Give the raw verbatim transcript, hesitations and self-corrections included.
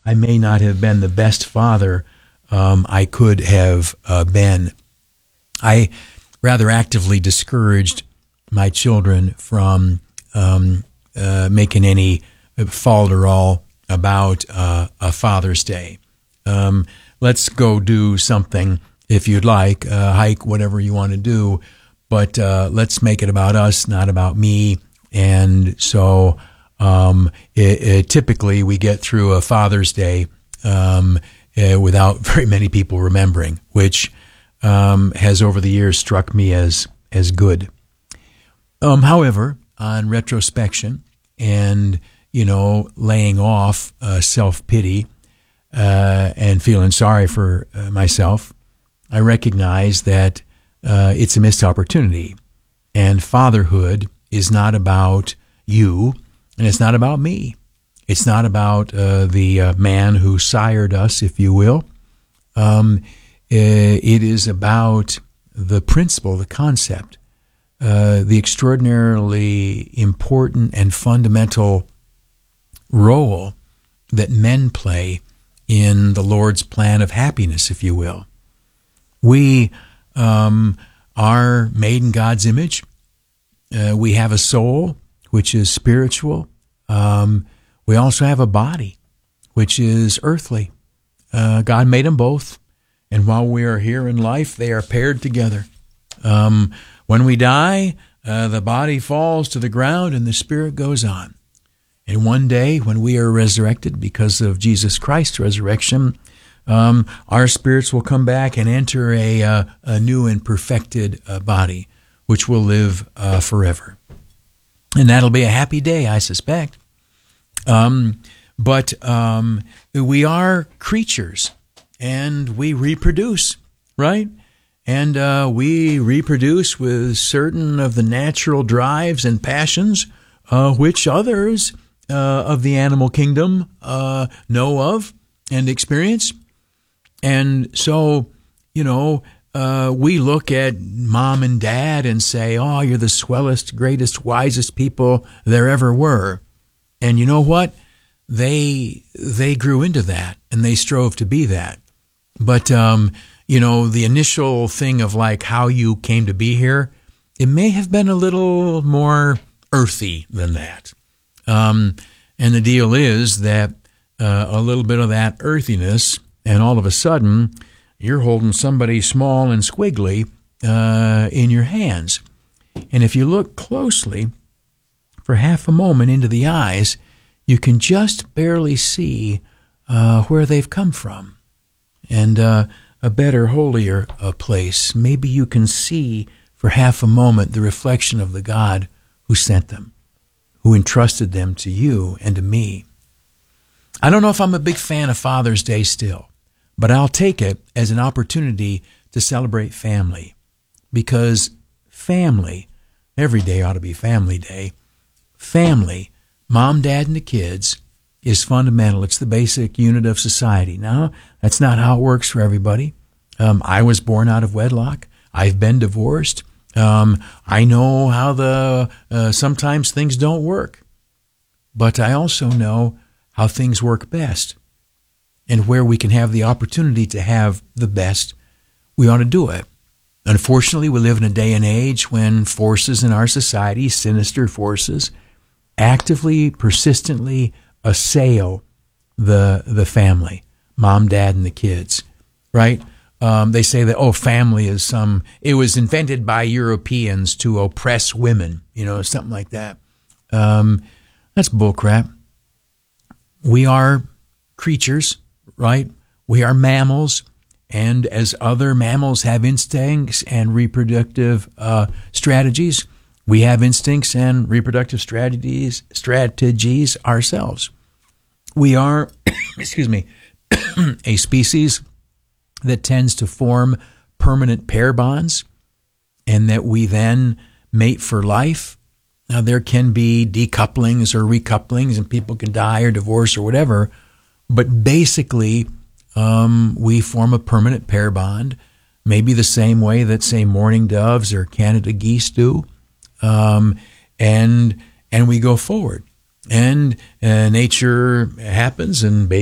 I may not have been the best father um, I could have uh, been. I rather actively discouraged my children from um, uh, making any falderall about uh, a Father's Day. Um, let's go do something if you'd like, uh, hike, whatever you want to do, but uh, let's make it about us, not about me. And so um, it, it, typically we get through a Father's Day um, uh, without very many people remembering, which um, has over the years struck me as as good. Um, however, on retrospection and, you know, laying off uh, self-pity uh, and feeling sorry for uh, myself, I recognize that uh, it's a missed opportunity. And fatherhood is not about you, and it's not about me. It's not about uh, the uh, man who sired us, if you will. Um, it is about the principle, the concept, uh, the extraordinarily important and fundamental role that men play in the Lord's plan of happiness, if you will. We um, are made in God's image. Uh, we have a soul, which is spiritual. Um, we also have a body, which is earthly. Uh, God made them both. And while we are here in life, they are paired together. Um, when we die, uh, the body falls to the ground and the spirit goes on. And one day, when we are resurrected because of Jesus Christ's resurrection, um, our spirits will come back and enter a, uh, a new and perfected uh, body, which will live uh, forever. And that'll be a happy day, I suspect. Um, but um, we are creatures. And we reproduce, right? And uh, we reproduce with certain of the natural drives and passions uh, which others uh, of the animal kingdom uh, know of and experience. And so, you know, uh, we look at mom and dad and say, oh, you're the swellest, greatest, wisest people there ever were. And you know what? They they grew into that, and they strove to be that. But, um, you know, the initial thing of like how you came to be here, it may have been a little more earthy than that. Um, and the deal is that uh, a little bit of that earthiness, and all of a sudden, you're holding somebody small and squiggly uh, in your hands. And if you look closely for half a moment into the eyes, you can just barely see uh, where they've come from. And uh, a better, holier uh, place. Maybe you can see for half a moment the reflection of the God who sent them, who entrusted them to you and to me. I don't know if I'm a big fan of Father's Day still, but I'll take it as an opportunity to celebrate family, because family, every day ought to be family day. Family, mom, dad, and the kids, is fundamental. It's the basic unit of society. Now, that's not how it works for everybody. Um, I was born out of wedlock. I've been divorced. Um, I know how the uh, sometimes things don't work. But I also know how things work best. And where we can have the opportunity to have the best, we ought to do it. Unfortunately, we live in a day and age when forces in our society, sinister forces, actively, persistently assail the the family, mom, dad, and the kids, right? Um, they say that, oh, family is some, it was invented by Europeans to oppress women, you know, something like that. Um, that's bullcrap. We are creatures, right? We are mammals, and as other mammals have instincts and reproductive uh, strategies, we have instincts and reproductive strategies strategies ourselves. We are, excuse me, a species that tends to form permanent pair bonds, and that we then mate for life. Now, there can be decouplings or recouplings, and people can die or divorce or whatever, but basically, um, we form a permanent pair bond, maybe the same way that, say, mourning doves or Canada geese do, um, and and we go forward. And uh, nature happens, and baby